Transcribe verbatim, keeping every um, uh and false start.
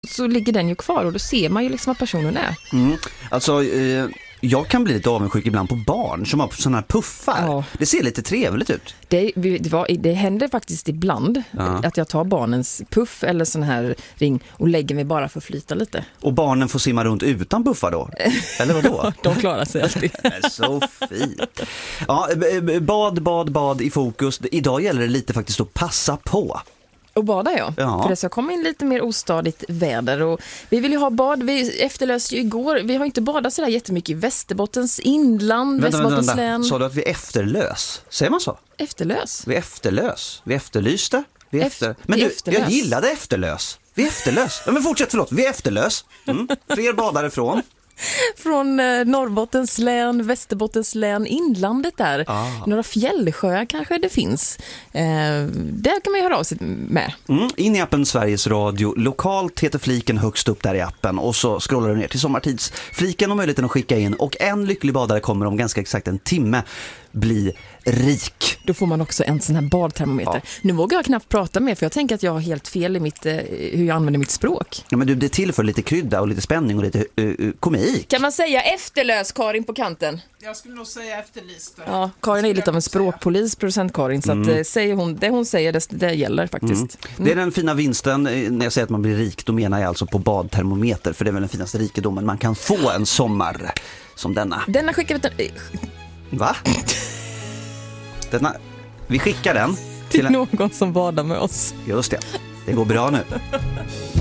så ligger den ju kvar och då ser man ju liksom att personen är. Mm. Alltså... Eh... Jag kan bli lite avundsjuk ibland på barn som har sådana här puffar. Ja. Det ser lite trevligt ut. Det, det, var, det händer faktiskt ibland ja. att jag tar barnens puff eller sån här ring och lägger mig bara för att flyta lite. Och barnen får simma runt utan puffar då? Eller vad då? De klarar sig alltid. Så fint. Ja, bad, bad, bad i fokus. Idag gäller det lite faktiskt att passa på. Och bada ja. ja, för det ska komma in lite mer ostadigt väder och vi vill ju ha bad, vi efterlöste ju igår, vi har inte badat sådär jättemycket i Västerbottens inland, vänta, Västerbottens vänta, vänta. län. Sa du att vi efterlös? Säger man så? Efterlös? Vi efterlös, vi efterlyste. Vi efter... Men du, efterlös. Jag gillade efterlös. Vi efterlös. Ja, men fortsätt, förlåt, vi efterlös. Mm. Fler badare från... Från eh, Norrbottens län, Västerbottens län, inlandet där. Ah. Några fjällsjöar kanske det finns. Eh, där kan man ju höra av sig med. Mm, in i appen Sveriges Radio. Lokalt heter fliken högst upp där i appen. Och så scrollar du ner till sommartidsfliken och möjligheten att skicka in. Och en lycklig badare kommer om ganska exakt en timme bli rik. Då får man också en sån här badtermometer. Ja. Nu vågar jag knappt prata med för jag tänker att jag har helt fel i mitt, eh, hur jag använder mitt språk. Ja, men du, det tillför lite krydda och lite spänning och lite uh, komik. Kan man säga efterlös, Karin, på kanten? Jag skulle nog säga efterlyst. Ja, Karin är lite av en språkpolis, producent Karin, så mm. att, säger hon, det hon säger, det, det gäller faktiskt. Mm. Mm. Det är den fina vinsten, när jag säger att man blir rik, då menar jag alltså på badtermometer, för det är väl den finaste rikedomen man kan få en sommar som denna. Denna skickar vi till... Va? Denna, vi skickar den till, till någon som badar med oss. Just det, det går bra nu.